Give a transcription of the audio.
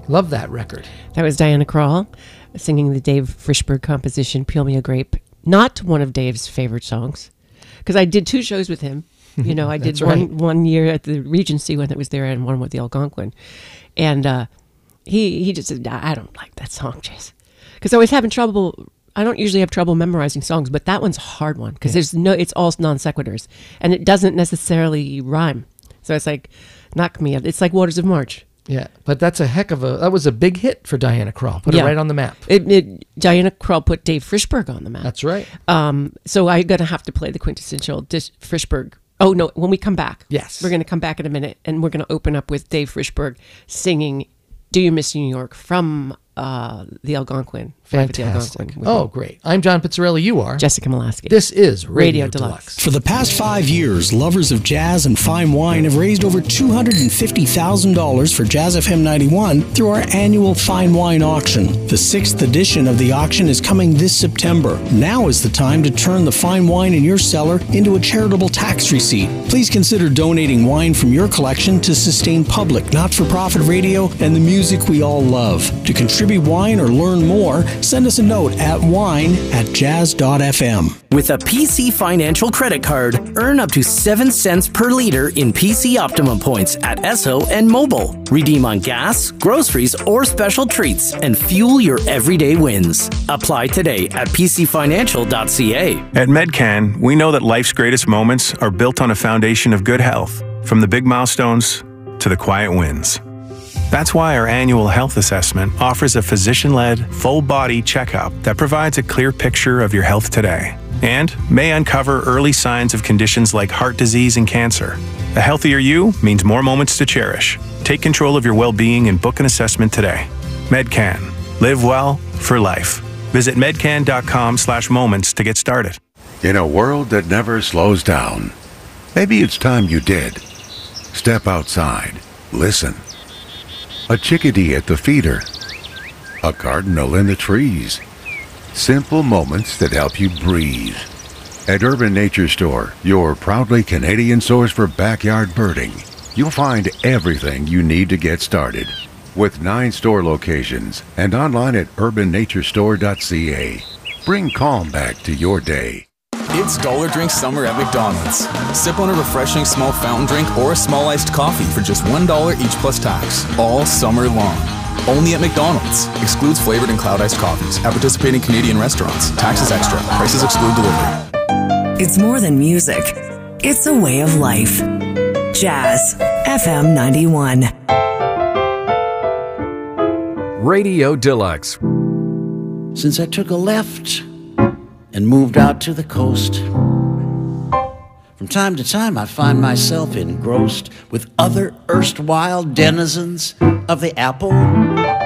Love that record. That was Diana Krall singing the Dave Frishberg composition, Peel Me a Grape. Not one of Dave's favorite songs, because I did 2 shows with him. You know, I did one year at the Regency when it was there and one with the Algonquin. And he just said, I don't like that song, Chase. Because I was having trouble. I don't usually have trouble memorizing songs, but that one's a hard one because it's all non sequiturs and it doesn't necessarily rhyme. So it's like, knock me out. It's like Waters of March. Yeah, but that was a big hit for Diana Krall. Put it right on the map. Diana Krall put Dave Frishberg on the map. That's right. So I'm going to have to play the quintessential Frishberg. Oh, no, when we come back. Yes. We're going to come back in a minute, and we're going to open up with Dave Frishberg singing Do You Miss New York from the Algonquin. Fantastic. Oh, great. I'm John Pizzarelli. You are? Jessica Molaski. This is Radio Deluxe. For the past 5 years, lovers of jazz and fine wine have raised over $250,000 for Jazz FM 91 through our annual Fine Wine Auction. The 6th edition of the auction is coming this September. Now is the time to turn the fine wine in your cellar into a charitable tax receipt. Please consider donating wine from your collection to sustain public, not-for-profit radio and the music we all love. To contribute wine or learn more, send us a note at wine@jazz.fm. With a PC Financial credit card, earn up to 7 cents per liter in PC Optimum points at Esso and Mobile. Redeem on gas, groceries, or special treats and fuel your everyday wins. Apply today at pcfinancial.ca. At Medcan, we know that life's greatest moments are built on a foundation of good health, from the big milestones to the quiet wins. That's why our annual health assessment offers a physician-led, full-body checkup that provides a clear picture of your health today and may uncover early signs of conditions like heart disease and cancer. A healthier you means more moments to cherish. Take control of your well-being and book an assessment today. Medcan. Live well for life. Visit medcan.com/moments to get started. In a world that never slows down, maybe it's time you did. Step outside. Listen. A chickadee at the feeder. A cardinal in the trees. Simple moments that help you breathe. At Urban Nature Store, your proudly Canadian source for backyard birding, you'll find everything you need to get started. With 9 store locations and online at urbannaturestore.ca. Bring calm back to your day. It's Dollar Drink Summer at McDonald's. Sip on a refreshing small fountain drink or a small iced coffee for just $1 each plus tax, all summer long. Only at McDonald's. Excludes flavored and cloud iced coffees at participating Canadian restaurants. Taxes extra. Prices exclude delivery. It's more than music. It's a way of life. Jazz FM 91. Radio Deluxe. Since I took a left and moved out to the coast, from time to time I find myself engrossed with other erstwhile denizens of the apple